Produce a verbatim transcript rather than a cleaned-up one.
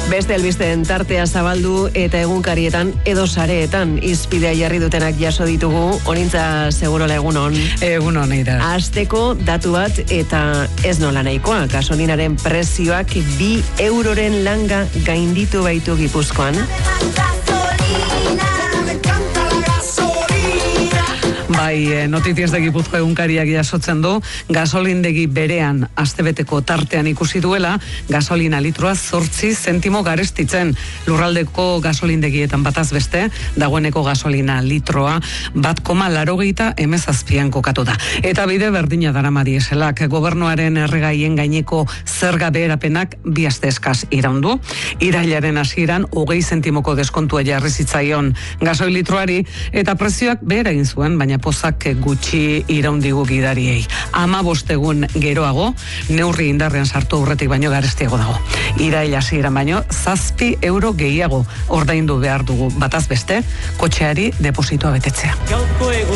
Beste albisteen tartea zabaldu eta egunkarietan edo sareetan izpidea jarri dutenak jaso ditugu. Onintza segurola egunon. Egunon, Eira. Asteko datu bat eta ez nola nahikoa. Gasolinaren prezioak bi euroren langa gainditu baitu Gipuzkoan. Bai, Noticias de Gipuzkoa egunkariak jasotzen du, gasolindegi berean astebeteko tartean ikusi duela, gasolina litroa zortzi zentimo garestitzen. Lurraldeko gasolindegietan bataz beste, dagoeneko gasolina litroa bat koma larogeita hemezazpian kokatu da. Eta bide berdina darama dieselak, gobernuaren erregaien gaineko zerga beherapenak bi aste eskaz iraundu. Irailaren hasieran hogei zentimoko deskontua jarri zitzaion gasoil litroari eta prezioak behera egin zuen, baina pozak gutxi iraundigu gidariei. Ama bostegun geroago, neurri indarrean sartu aurretik baino garestiago dago. Irail hasieran baino, zazpi euro gehiago ordaindu behar dugu bataz beste, kotxeari depositoa betetzea.